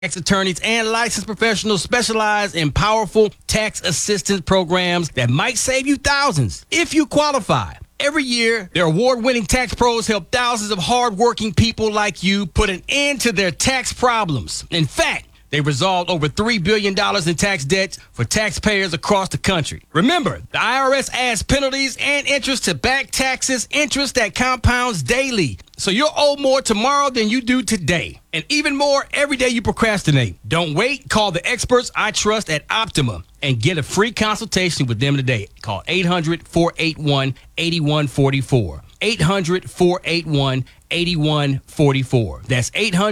Tax attorneys and licensed professionals specialize in powerful tax assistance programs that might save you thousands if you qualify. Every year, their award-winning tax pros help thousands of hardworking people like you put an end to their tax problems. In fact, they resolved over $3 billion in tax debts for taxpayers across the country. Remember, the IRS adds penalties and interest to back taxes, interest that compounds daily. So you'll owe more tomorrow than you do today. And even more every day you procrastinate. Don't wait. Call the experts I trust at Optima and get a free consultation with them today. Call 800-481-8144. 800-481-8144. That's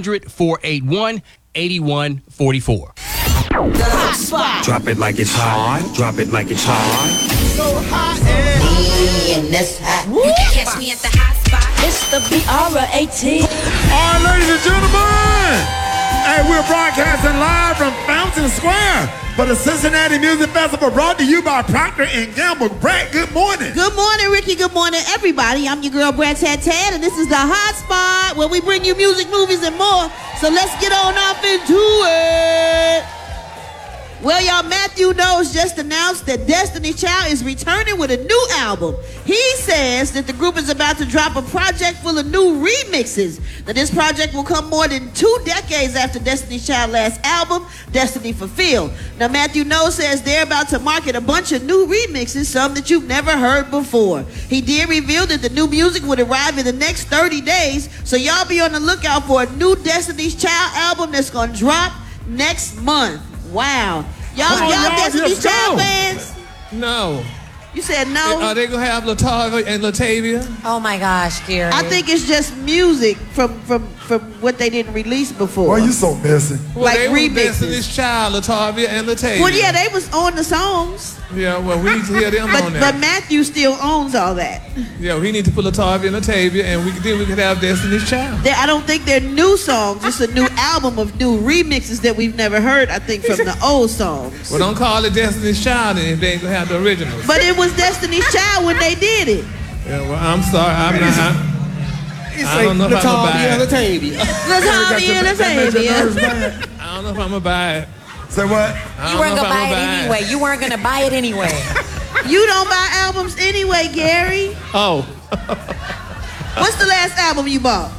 800-481-8144. The hot spot. Drop it like it's hot. Drop it like it's hot. So hot and and that's hot. you can catch me at the hot spot. It's the BR18. All right, ladies and gentlemen, hey, we're broadcasting live from Fountain Square for the Cincinnati Music Festival, brought to you by Procter & Gamble. Brett, good morning. Good morning, Ricky. Good morning, everybody. I'm your girl, Brad Tad, and this is the Hot Spot, where we bring you music, movies, and more. So let's get on off into it. Well, y'all, Matthew Knowles just announced that Destiny Child is returning with a new album. He says that the group is about to drop a project full of new remixes. Now, this project will come more than 2 decades after Destiny Child's last album, Destiny Fulfilled. Now, Matthew Knowles says they're about to market a bunch of new remixes, some that you've never heard before. He did reveal that the new music would arrive in the next 30 days, so y'all be on the lookout for a new Destiny's Child album that's gonna drop next month. Wow. Y'all Destiny's Child fans? No. You said no? Are they going to have Latavia and Latavia? Oh my gosh, Gary. I think it's just music from what they didn't release before. Why are you so messy? Well, Like they remixes. were Destiny's Child, Latavia and Latavia. Well, yeah, they was on the songs. Yeah, well, we need to hear them on But that. Matthew still owns all that. Yeah, we need to put Latavia and Latavia, and then we could have Destiny's Child. I don't think they're new songs. It's a new album of new remixes that we've never heard, I think, from the old songs. Well, don't call it Destiny's Child if they ain't going to have the originals. But it was Destiny's Child when they did it. Yeah, well, I'm sorry. I don't know if I'm going to buy it. Latavia and Latavia. I don't know if I'm going to buy it. Say what? You weren't gonna buy it anyway. You weren't gonna buy it anyway. You don't buy albums anyway, Gary. Oh. What's the last album you bought?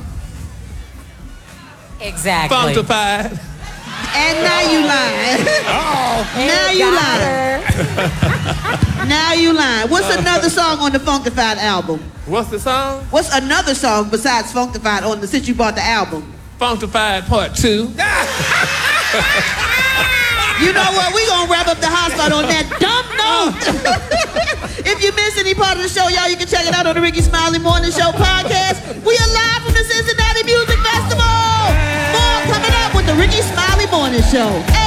Exactly. Funkified. And now you lying. Now you lying. Now you lying. What's another song on the Funkified album? What's the song? What's another song besides Funkified on the since you bought the album? Funkified Part 2. You know what? We're going to wrap up the Hot Spot on that dumb note. If you missed any part of the show, y'all, you can check it out on the Ricky Smiley Morning Show podcast. We are live from the Cincinnati Music Festival. More coming up with the Ricky Smiley Morning Show.